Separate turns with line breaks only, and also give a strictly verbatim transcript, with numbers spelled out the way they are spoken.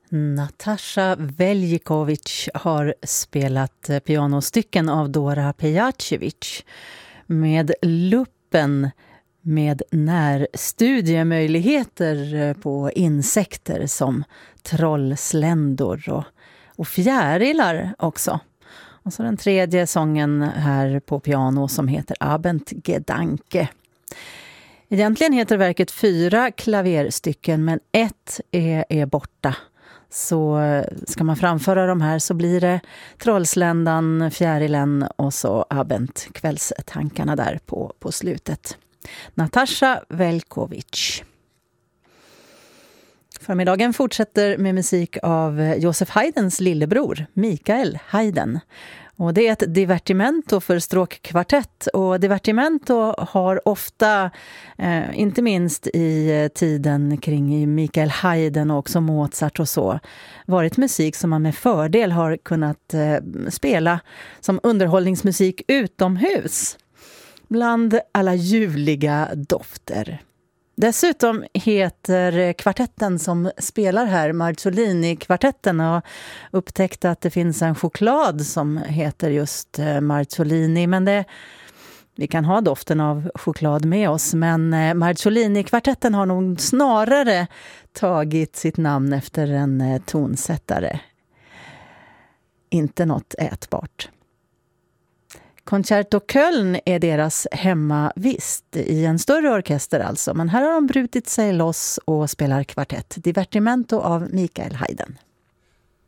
Natasha Veljkovic har spelat pianostycken av Dora Pejacevic med luppen med närstudiemöjligheter på insekter som trollsländor och, och fjärilar också. Och så den tredje sången här på piano som heter Abendgedanke. Egentligen heter verket fyra klaverstycken men ett är, är borta. Så ska man framföra de här så blir det Trollsländan, Fjärilen och så Abend, kvällstankarna där på, på slutet. Natasha Veljkovic. Förmiddagen fortsätter med musik av Joseph Haydns lillebror, Mikael Haydn. Och det är ett divertimento för stråkkvartett, och divertimento har ofta, eh, inte minst i tiden kring Mikael Haydn och också Mozart och så, varit musik som man med fördel har kunnat eh, spela som underhållningsmusik utomhus, bland alla ljuvliga dofter. Dessutom heter kvartetten som spelar här Marzolini-kvartetten, och upptäckte att det finns en choklad som heter just Marzolini. Men det, vi kan ha doften av choklad med oss, men Marzolini-kvartetten har nog snarare tagit sitt namn efter en tonsättare. Inte något ätbart. Concerto Köln är deras hemmavist i en större orkester alltså. Men här har de brutit sig loss och spelar kvartett. Divertimento av Mikael Haydn.